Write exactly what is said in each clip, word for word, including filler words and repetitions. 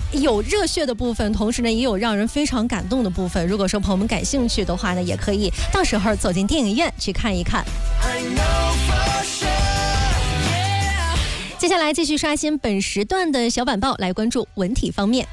有热血的部分，同时呢也有让人非常感动的部分。如果说朋友们感兴趣的话呢，也可以到时候走进电影院去看一看。接下来继续刷新本时段的小晚报，来关注文体方面。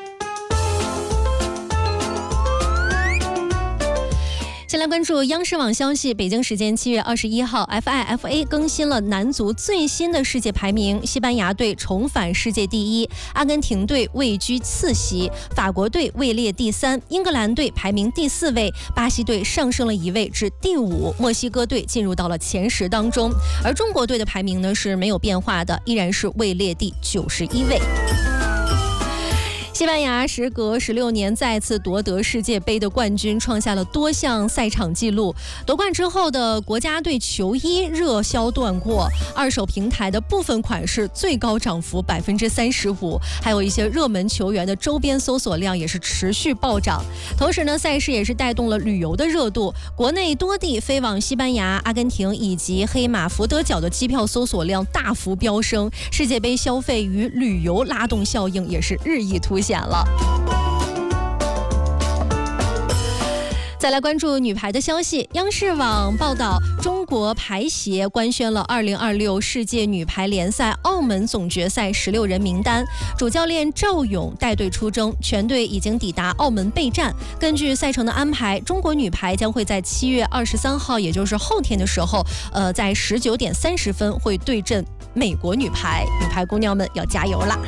先来关注央视网消息，北京时间七月二十一号 ，F I F A 更新了男足最新的世界排名，西班牙队重返世界第一，阿根廷队位居次席，法国队位列第三，英格兰队排名第四位，巴西队上升了一位至第五，墨西哥队进入到了前十当中，而中国队的排名呢是没有变化的，依然是位列第九十一位。西班牙时隔十六年再次夺得世界杯的冠军，创下了多项赛场纪录。夺冠之后的国家队球衣热销断货，二手平台的部分款式最高涨幅百分之三十五，还有一些热门球员的周边搜索量也是持续暴涨。同时呢，赛事也是带动了旅游的热度，国内多地飞往西班牙、阿根廷以及黑马福德角的机票搜索量大幅飙升，世界杯消费与旅游拉动效应也是日益凸显了。再来关注女排的消息，央视网报道，中国排协官宣了二零二六世界女排联赛澳门总决赛十六人名单，主教练赵勇带队出征，全队已经抵达澳门备战。根据赛程的安排，中国女排将会在七月二十三号，也就是后天的时候，呃，在十九点三十分会对阵美国女排，女排姑娘们要加油啦！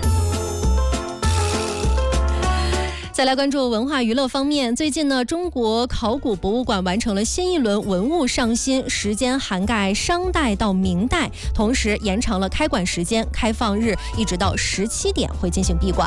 再来关注文化娱乐方面，最近呢，中国考古博物馆完成了新一轮文物上新，时间涵盖商代到明代，同时延长了开馆时间，开放日一直到十七点会进行闭馆。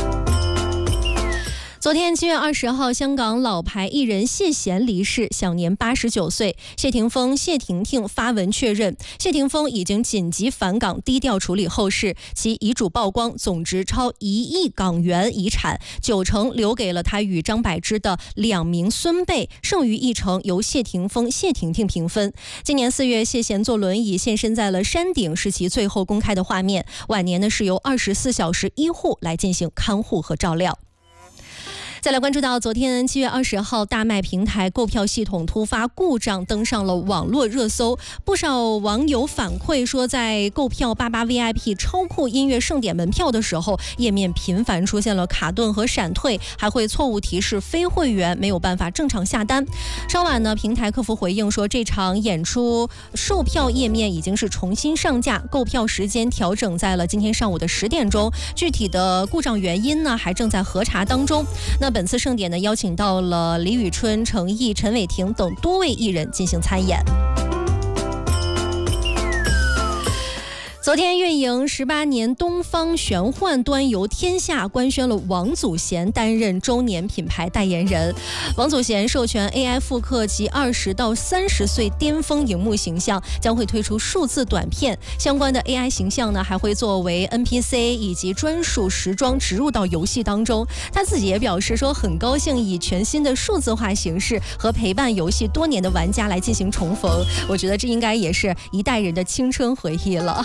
昨天七月二十号，香港老牌艺人谢贤离世，享年八十九岁。谢霆锋、谢婷婷发文确认，谢霆锋已经紧急返港，低调处理后事。其遗嘱曝光，总值超一亿港元遗产，九成留给了他与张柏芝的两名孙辈，剩余一成由谢霆锋、谢婷婷平分。今年四月，谢贤坐轮椅现身在了山顶，是其最后公开的画面。晚年呢是由二十四小时医护来进行看护和照料。再来关注到昨天七月二十号，大麦平台购票系统突发故障登上了网络热搜，不少网友反馈说，在购票八八 V I P 超酷音乐盛典门票的时候，页面频繁出现了卡顿和闪退，还会错误提示非会员没有办法正常下单。稍晚呢，平台客服回应说，这场演出售票页面已经是重新上架，购票时间调整在了今天上午的十点钟，具体的故障原因呢还正在核查当中。那本次盛典呢，邀请到了李宇春、程毅、陈伟霆等多位艺人进行参演。昨天运营十八年东方玄幻端游天下官宣了王祖贤担任周年品牌代言人。王祖贤授权 A I 复刻其二十到三十岁巅峰荧幕形象，将会推出数字短片，相关的 A I 形象呢还会作为 N P C 以及专属时装植入到游戏当中。他自己也表示说，很高兴以全新的数字化形式和陪伴游戏多年的玩家来进行重逢，我觉得这应该也是一代人的青春回忆了。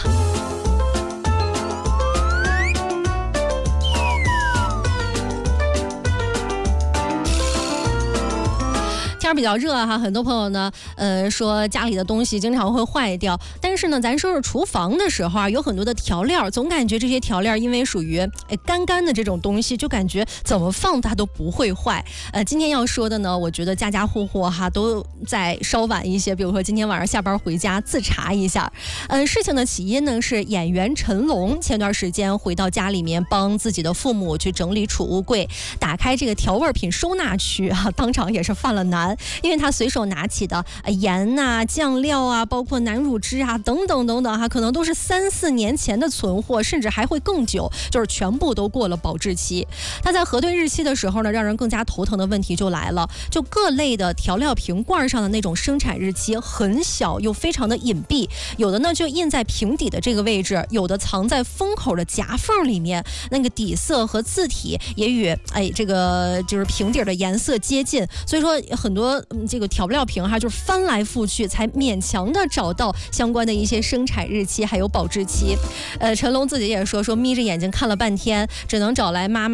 天比较热哈，很多朋友呢，呃，说家里的东西经常会坏掉，但是呢，咱说是厨房的时候啊，有很多的调料，总感觉这些调料因为属于哎干干的这种东西，就感觉怎么放它都不会坏。呃，今天要说的呢，我觉得家家户户哈都在稍晚一些，比如说今天晚上下班回家自查一下。嗯、呃，事情的起因呢是演员陈龙前段时间回到家里面帮自己的父母去整理储物柜，打开这个调味品收纳区啊，当场也是犯了难。因为他随手拿起的盐啊、酱料啊，包括南乳汁啊等等等等哈，可能都是三四年前的存货，甚至还会更久，就是全部都过了保质期。他在核对日期的时候呢，让人更加头疼的问题就来了，就各类的调料瓶罐上的那种生产日期很小又非常的隐蔽，有的呢就印在瓶底的这个位置，有的藏在封口的夹缝里面，那个底色和字体也与哎这个就是瓶底的颜色接近，所以说很多嗯这个调料瓶哈就是翻来覆去才勉强的找到相关的一些生产日期还有保质期。呃，陈龙自己也说说眯着眼睛看了半天，只能找来妈妈